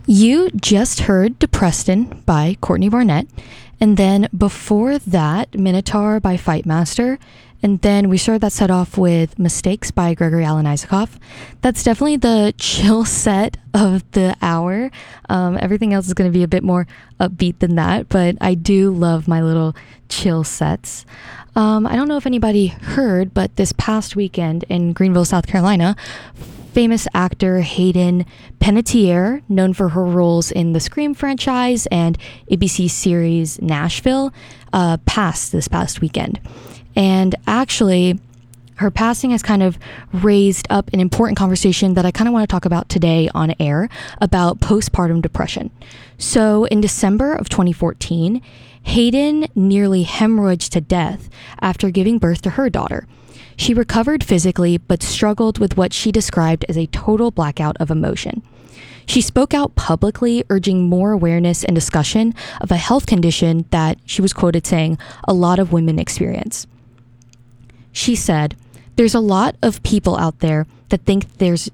You just heard Depreston by Courtney Barnett, and then before that, Minotaur by Fightmaster, and then we started that set off with Mistakes by Gregory Alan Isakov. That's definitely the chill set of the hour. Everything else is going to be a bit more upbeat than that, but I do love my little chill sets. I don't know if anybody heard, but this past weekend in Greenville, South Carolina, famous actor Hayden Panettiere, known for her roles in the Scream franchise and ABC series Nashville, passed this past weekend. And actually, her passing has kind of raised up an important conversation that I kind of want to talk about today on air about postpartum depression. So in December of 2014, Hayden nearly hemorrhaged to death after giving birth to her daughter. She recovered physically, but struggled with what she described as a total blackout of emotion. She spoke out publicly, urging more awareness and discussion of a health condition that she was quoted saying a lot of women experience. She said, "There's a lot of people out there that think that this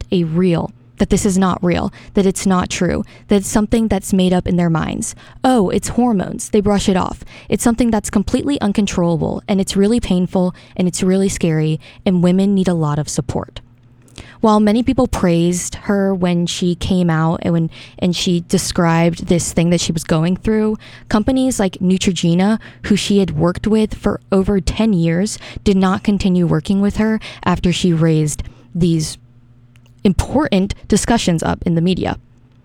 is not real, that it's not true, that it's something that's made up in their minds. Oh, it's hormones. They brush it off. It's something that's completely uncontrollable, and it's really painful, and it's really scary, and women need a lot of support." While many people praised her when she came out and she described this thing that she was going through, companies like Neutrogena, who she had worked with for over 10 years, did not continue working with her after she raised these important discussions up in the media.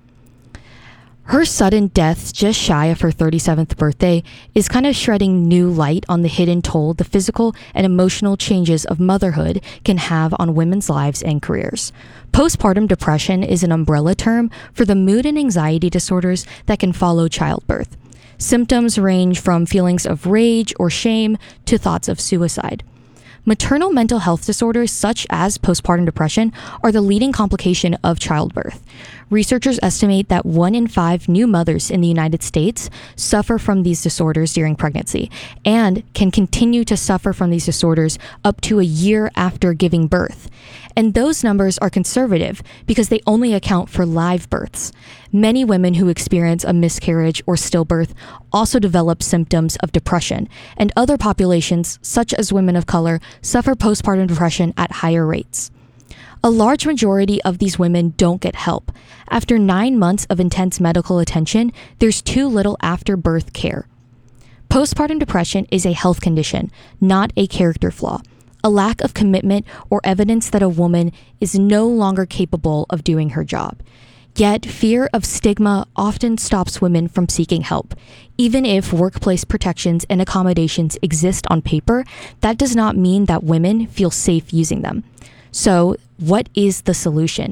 Her sudden death just shy of her 37th birthday is kind of shedding new light on the hidden toll the physical and emotional changes of motherhood can have on women's lives and careers. Postpartum depression is an umbrella term for the mood and anxiety disorders that can follow childbirth. Symptoms range from feelings of rage or shame to thoughts of suicide. Maternal mental health disorders such as postpartum depression are the leading complication of childbirth. Researchers estimate that 1 in 5 new mothers in the United States suffer from these disorders during pregnancy and can continue to suffer from these disorders up to a year after giving birth. And those numbers are conservative because they only account for live births. Many women who experience a miscarriage or stillbirth also develop symptoms of depression, and other populations, such as women of color, suffer postpartum depression at higher rates. A large majority of these women don't get help. After 9 months of intense medical attention, there's too little after-birth care. Postpartum depression is a health condition, not a character flaw, a lack of commitment or evidence that a woman is no longer capable of doing her job. Yet, fear of stigma often stops women from seeking help. Even if workplace protections and accommodations exist on paper, that does not mean that women feel safe using them. So, what is the solution?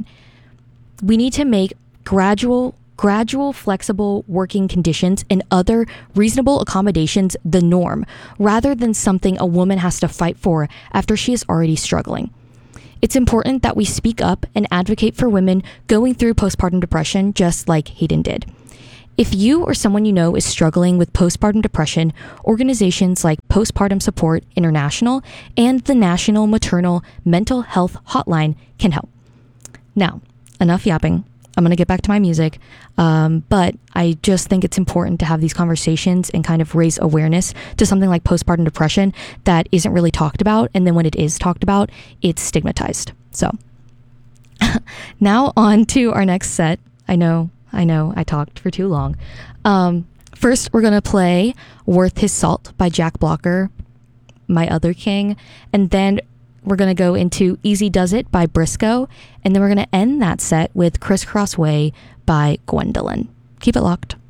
We need to make gradual, flexible working conditions and other reasonable accommodations the norm, rather than something a woman has to fight for after she is already struggling. It's important that we speak up and advocate for women going through postpartum depression just like Hayden did. If you or someone you know is struggling with postpartum depression, organizations like Postpartum Support International and the National Maternal Mental Health Hotline can help. Now, enough yapping. I'm going to get back to my music, but I just think it's important to have these conversations and kind of raise awareness to something like postpartum depression that isn't really talked about, and then when it is talked about, it's stigmatized. So, now on to our next set. I know, I talked for too long. First, we're going to play Worth His Salt by Jack Blocker, my other king, and then we're going to go into Easy Does It by Briscoe, and then we're going to end that set with Crisscross Way by Gwendolyn. Keep it locked.